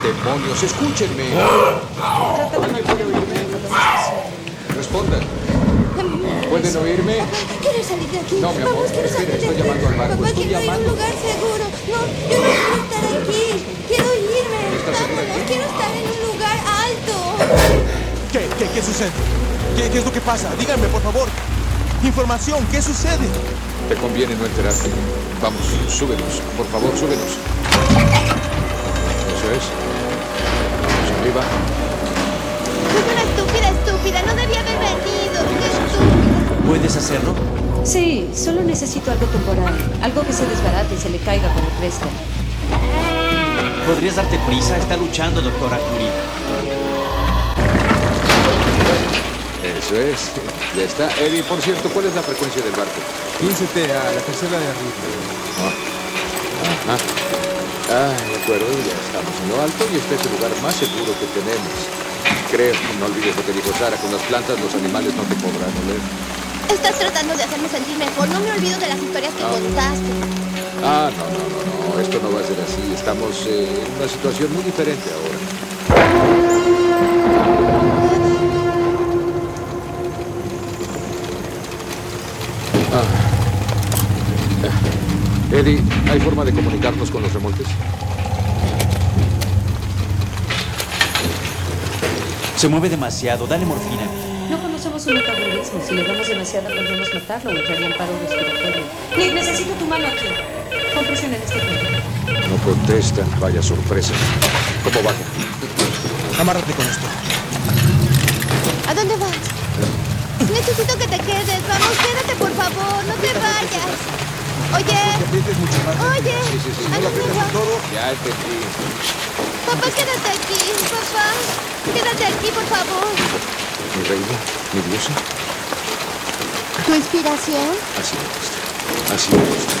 Demonios, escúchenme. Trata de mantener Respondan. ¿Pueden oírme? Quiero salir de aquí. No, mi amor. Vamos, quiero Espera, salir de estoy aquí. llamando al barco. Papá, Estoy quiero ir a un llamando. lugar seguro. No, yo no quiero estar aquí. Quiero irme. ¿Estás segura Vámonos, aquí? quiero estar en un lugar alto. ¿Qué sucede? ¿Qué es lo que pasa? Díganme, por favor. Información, ¿qué sucede? Te conviene no enterarte. Vamos, súbenos. Por favor, súbenos. Eso es. Vamos arriba. Soy una estúpida. No debía haber venido. Qué estúpida. ¿Puedes hacerlo? Sí, solo necesito algo temporal. Algo que se desbarate y se le caiga cuando crezca. ¿Podrías darte prisa? Está luchando, doctora Curie. Eso es. Ya está. Eddie, por cierto, ¿cuál es la frecuencia del barco? 15T a la tercera de arriba. De acuerdo, ya estamos en lo alto y este es el lugar más seguro que tenemos. Creo, no olvides lo que dijo Sara, con las plantas los animales no te podrán oler. Estás tratando de hacerme sentir mejor. No me olvido de las historias que contaste. No, esto no va a ser así. Estamos en una situación muy diferente ahora. Eddie, ¿hay forma de comunicarnos con los remolques? Se mueve demasiado. Dale morfina. No conocemos su metabolismo. Si le damos demasiada, podríamos matarlo o entraría en paro respiratorio. Nick, necesito tu mano aquí. Pon presión en este punto. No contestan. Vaya sorpresa. ¿Cómo baja? Amárrate con esto. ¿A dónde vas? Necesito que te quedes. Vamos, quédate, por favor. No te vayas. Oye. Que aprietes mucho más. Oye. Sí. ¿A No lo dónde aprietas vas? del todo. Ya entendí. Papá, quédate aquí. Papá, quédate aquí, por favor. Mi reina, mi diosa. ¿Tu inspiración? Así me gusta. Así me gusta.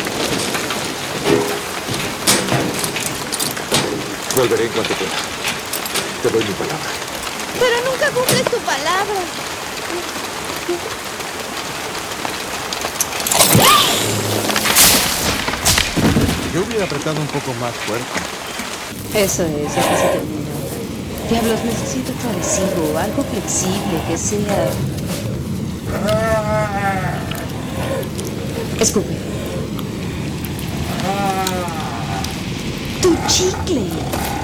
Volveré en cuanto pueda. Te doy mi palabra. Pero nunca cumples tu palabra. Yo hubiera apretado un poco más fuerte. Eso es, aquí se termina. Diablos, necesito otro adhesivo, algo flexible, que sea... Escupe. Tu chicle.